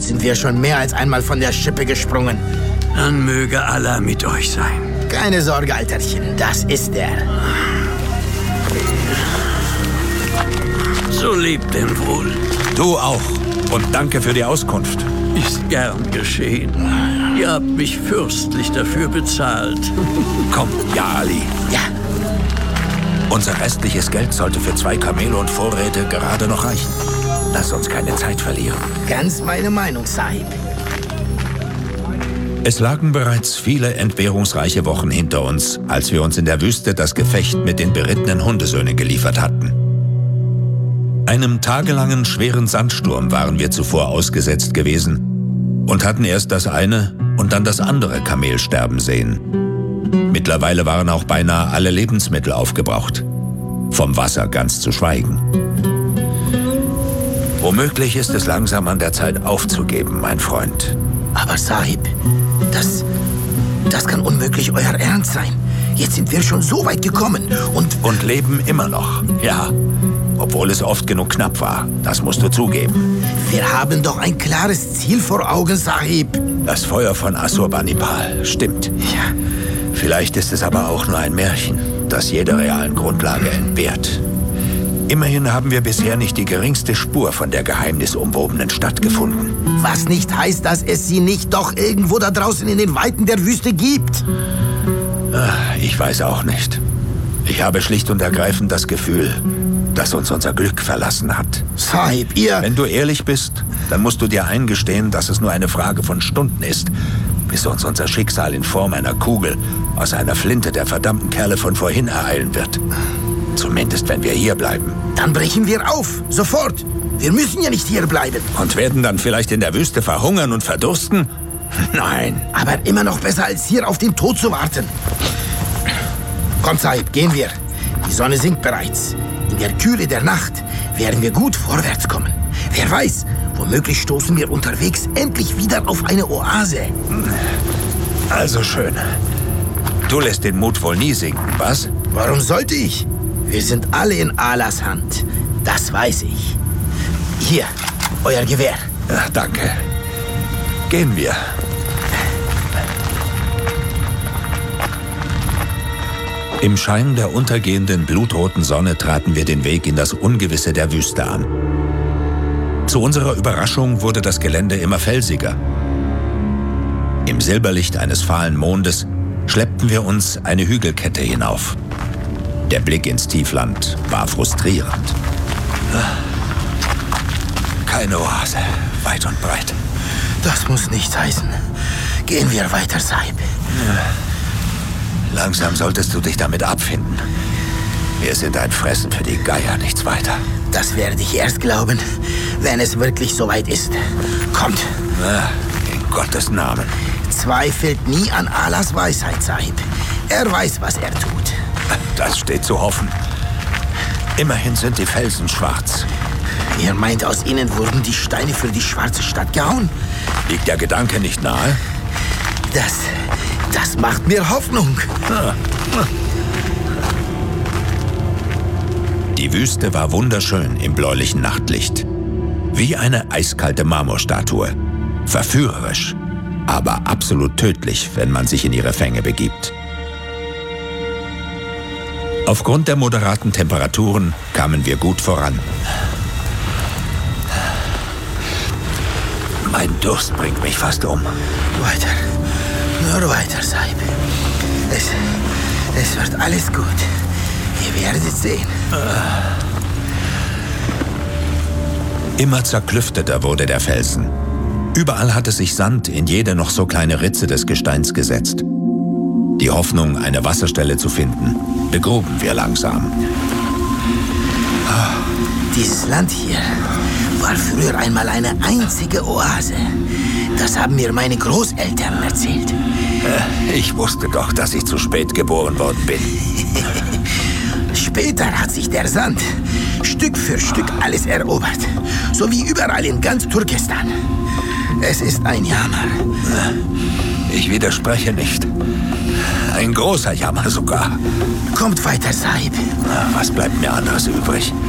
sind wir schon mehr als einmal von der Schippe gesprungen. Dann möge Allah mit euch sein. Keine Sorge, Alterchen, das ist er. So lebt denn wohl. Du auch. Und danke für die Auskunft. Ist gern geschehen. Ihr habt mich fürstlich dafür bezahlt. Komm, ja, Ali. Ja. Unser restliches Geld sollte für 2 Kamele und Vorräte gerade noch reichen. Lass uns keine Zeit verlieren. Ganz meine Meinung, Sahib. Es lagen bereits viele entbehrungsreiche Wochen hinter uns, als wir uns in der Wüste das Gefecht mit den berittenen Hundesöhnen geliefert hatten. Einem tagelangen schweren Sandsturm waren wir zuvor ausgesetzt gewesen und hatten erst das eine und dann das andere Kamel sterben sehen. Mittlerweile waren auch beinahe alle Lebensmittel aufgebraucht. Vom Wasser ganz zu schweigen. Womöglich ist es langsam an der Zeit aufzugeben, mein Freund. Aber Sahib, das kann unmöglich euer Ernst sein. Jetzt sind wir schon so weit gekommen Und leben immer noch, ja. Obwohl es oft genug knapp war, das musst du zugeben. Wir haben doch ein klares Ziel vor Augen, Sahib. Das Feuer von Assurbanipal, stimmt. Ja. Vielleicht ist es aber auch nur ein Märchen, das jeder realen Grundlage entbehrt. Immerhin haben wir bisher nicht die geringste Spur von der geheimnisumwobenen Stadt gefunden. Was nicht heißt, dass es sie nicht doch irgendwo da draußen in den Weiten der Wüste gibt. Ich weiß auch nicht. Ich habe schlicht und ergreifend das Gefühl, dass uns unser Glück verlassen hat. Sahib, Wenn du ehrlich bist, dann musst du dir eingestehen, dass es nur eine Frage von Stunden ist, bis uns unser Schicksal in Form einer Kugel aus einer Flinte der verdammten Kerle von vorhin ereilen wird. Zumindest, wenn wir hier bleiben. Dann brechen wir auf, sofort. Wir müssen ja nicht hier bleiben. Und werden dann vielleicht in der Wüste verhungern und verdursten? Nein. Aber immer noch besser, als hier auf den Tod zu warten. Kommt, Sahib, gehen wir. Die Sonne sinkt bereits. In der Kühle der Nacht werden wir gut vorwärts kommen. Wer weiß, womöglich stoßen wir unterwegs endlich wieder auf eine Oase. Also schön. Du lässt den Mut wohl nie sinken, was? Warum sollte ich? Wir sind alle in Allahs Hand. Das weiß ich. Hier, euer Gewehr. Ach, danke. Gehen wir. Im Schein der untergehenden blutroten Sonne traten wir den Weg in das Ungewisse der Wüste an. Zu unserer Überraschung wurde das Gelände immer felsiger. Im Silberlicht eines fahlen Mondes schleppten wir uns eine Hügelkette hinauf. Der Blick ins Tiefland war frustrierend. Keine Oase, weit und breit. Das muss nichts heißen. Gehen wir weiter, Sahib. Langsam solltest du dich damit abfinden. Wir sind ein Fressen für die Geier, nichts weiter. Das werde ich erst glauben, wenn es wirklich soweit ist. Kommt. In Gottes Namen. Zweifelt nie an Allahs Weisheit, Sahib. Er weiß, was er tut. Das steht zu hoffen. Immerhin sind die Felsen schwarz. Ihr meint, aus ihnen wurden die Steine für die schwarze Stadt gehauen? Liegt der Gedanke nicht nahe? Das macht mir Hoffnung. Die Wüste war wunderschön im bläulichen Nachtlicht. Wie eine eiskalte Marmorstatue. Verführerisch, aber absolut tödlich, wenn man sich in ihre Fänge begibt. Aufgrund der moderaten Temperaturen kamen wir gut voran. Mein Durst bringt mich fast um. Weiter. Nur weiter, Sahib. Es wird alles gut. Ihr werdet sehen. Immer zerklüfteter wurde der Felsen. Überall hatte sich Sand in jede noch so kleine Ritze des Gesteins gesetzt. Die Hoffnung, eine Wasserstelle zu finden, begruben wir langsam. Dieses Land hier war früher einmal eine einzige Oase. Das haben mir meine Großeltern erzählt. Ich wusste doch, dass ich zu spät geboren worden bin. Später hat sich der Sand Stück für Stück alles erobert. So wie überall in ganz Turkestan. Es ist ein Jammer. Ich widerspreche nicht. Ein großer Jammer sogar. Kommt weiter, Sahib. Was bleibt mir anderes übrig?